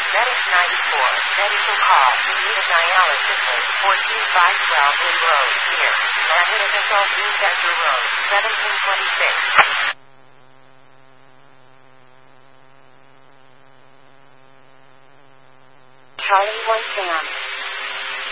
Medics 94, medical call. Need a dialysis at 14512 Wood Road, near Manhattan Control Green Center Road, 1726. Charlie 1 Sam.